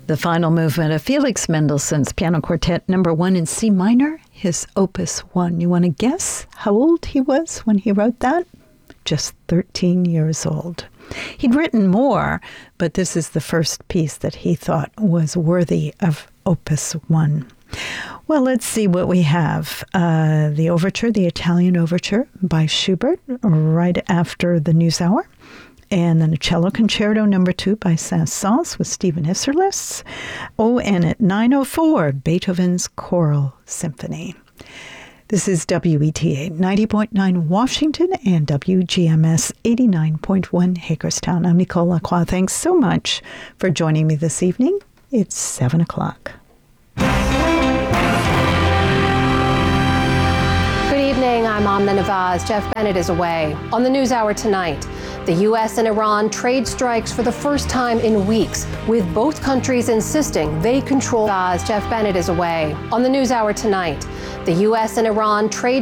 The final movement of Felix Mendelssohn's Piano Quartet No. 1 in C minor, his Opus 1. You want to guess how old he was when he wrote that? Just 13 years old. He'd written more, but this is the first piece that he thought was worthy of Opus 1. Well, let's see what we have. The Overture, the Italian Overture by Schubert, right after the NewsHour. And then a Cello Concerto No. 2 by Saint-Saëns with Stephen Isserlis. Oh, and at 9:04, Beethoven's Choral Symphony. This is WETA 90.9 Washington and WGMS 89.1 Hagerstown. I'm Nicole Lacroix. Thanks so much for joining me this evening. It's 7 o'clock. Good evening, I'm Amna Nawaz. Jeff Bennett is away. On the NewsHour tonight, the U.S. and Iran trade strikes for the first time in weeks, with both countries insisting they control. Jeff Bennett is away. On the NewsHour tonight, the U.S. and Iran trade